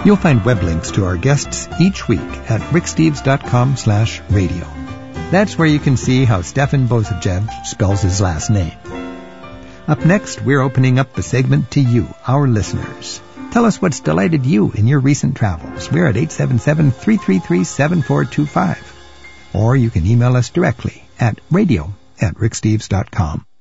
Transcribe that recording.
You'll find web links to our guests each week at ricksteves.com/radio. That's where you can see how Stefan Bozicev spells his last name. Up next, we're opening up the segment to you, our listeners. Tell us what's delighted you in your recent travels. We're at 877-333-7425. Or you can email us directly at radio@ricksteves.com.